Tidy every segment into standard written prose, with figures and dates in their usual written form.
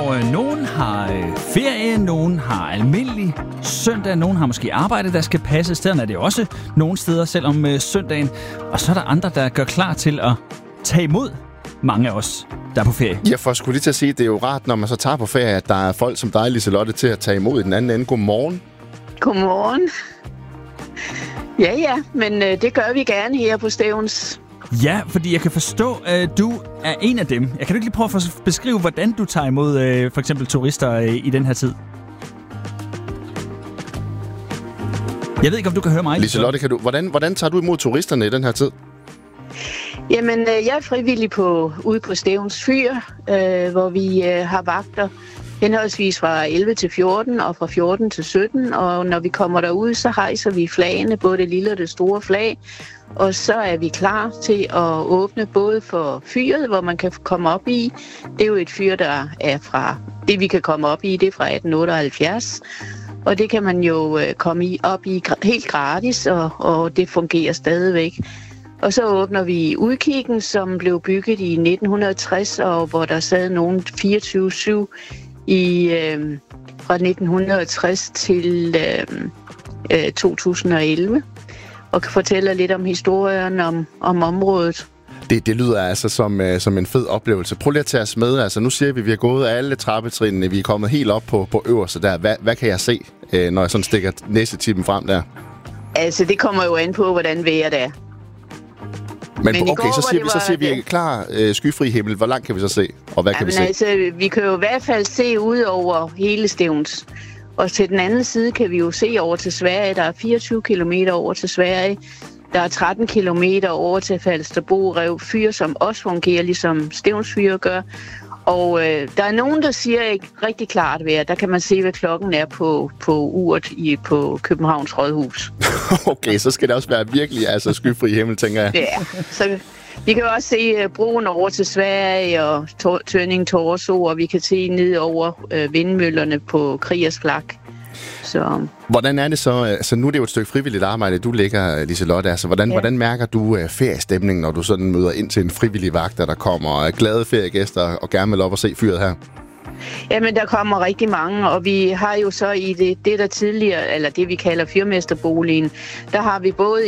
Og nogen har ferie, nogen har almindelig søndag, nogen har måske arbejde, der skal passe. Stederne er det også nogle steder, selvom søndagen. Og så er der andre, der gør klar til at tage imod mange af os, der er på ferie. Ja, for skulle lige til at sige, det er jo rart, når man så tager på ferie, at der er folk som dig, Liselotte, til at tage imod i den anden ende. Godmorgen. Godmorgen. Ja, men det gør vi gerne her på Stevns. Ja, fordi jeg kan forstå, at du er en af dem. Jeg kan du ikke lige prøve at beskrive, hvordan du tager imod for eksempel turister i den her tid? Jeg ved ikke, om du kan høre mig. Liselotte, hvordan tager du imod turisterne i den her tid? Jamen, jeg er frivillig ude på Stevns Fyr, hvor vi har vagter henholdsvis fra 11 til 14 og fra 14 til 17. Og når vi kommer derud, så hejser vi flagene, både det lille og det store flag. Og så er vi klar til at åbne både for fyret, hvor man kan komme op i. Det er jo et fyr, der er fra det, vi kan komme op i, det er fra 1878. Og det kan man jo komme op i helt gratis, og det fungerer stadigvæk. Og så åbner vi udkiggen, som blev bygget i 1960, og hvor der sad nogen 24/7 fra 1960 til 2011. Og kan fortælle lidt om historien om området. Det lyder altså som en fed oplevelse. Prøv lige at tage os med. Altså, nu siger vi har gået alle trappetrinene. Vi er kommet helt op på øverste der. Hvad kan jeg se, når jeg sådan stikker næsetippen frem der? Altså, det kommer jo an på, hvordan vejret er. Men okay, så siger vi klar skyfri himmel. Hvor langt kan vi så se? Og hvad kan vi se? Altså, vi kan jo i hvert fald se ud over hele Stevns. Og til den anden side kan vi jo se over til Sverige. Der er 24 kilometer over til Sverige. Der er 13 kilometer over til Falsterbo Rev Fyr, som også fungerer, ligesom Stevns Fyr gør. Og der er nogen, der siger ikke rigtig klart vejr. Der kan man se, hvad klokken er på uret på Københavns Rådhus. Okay, så skal det også være virkelig skyfri himmel, tænker jeg. Ja, så vi kan også se broen over til Sverige og Tønning Torso, og vi kan se ned over vindmøllerne på Kriegers Flak. Så. Hvordan er det så? Altså, nu er det jo et stykke frivilligt arbejde, du lægger, Liselotte. Altså, hvordan mærker du feriestemningen, når du sådan møder ind til en frivillig vagt, der kommer glade feriegæster og gerne vil op og se fyret her? Jamen, der kommer rigtig mange, og vi har jo så i det der tidligere, eller det vi kalder fyrmesterboligen, der har vi både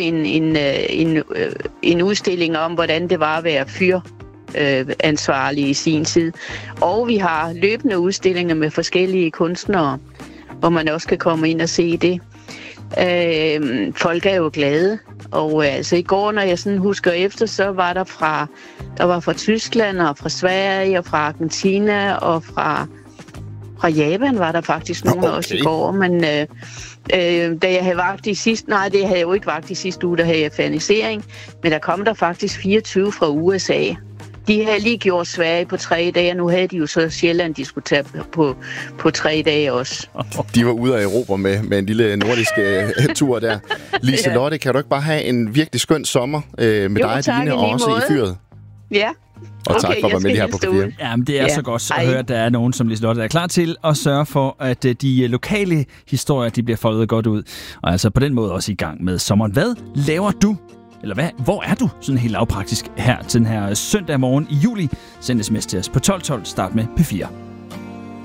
en udstilling om, hvordan det var at være fyransvarlig i sin tid, og vi har løbende udstillinger med forskellige kunstnere, hvor man også kan komme ind og se det. Folk er jo glade, og altså i går, når jeg sådan husker efter, så var der fra Tyskland og fra Sverige og fra Argentina og fra Japan var der faktisk nogen også i går, men da jeg havde vagt det havde jeg jo ikke vagt i sidste uge, der havde jeg fanisering, men der kom der faktisk 24 fra USA. De havde lige gjort Sverige på 3 dage, og nu havde de jo så Sjælland, de skulle tage på 3 dage også. De var ude af Europa med en lille nordisk tur der. Liselotte, kan du ikke bare have en virkelig skøn sommer med dig og Line, og også i fyret? Ja. Og tak for at være med her på P4. Jamen, det er så godt at høre, at der er nogen, som Liselotte er klar til at sørge for, at de lokale historier, de bliver foldet godt ud. Og altså på den måde også i gang med sommeren. Hvad laver du? Eller hvor er du sådan helt lavpraktisk her til den her søndag morgen i juli? Send sms til os på 1212, start med P4.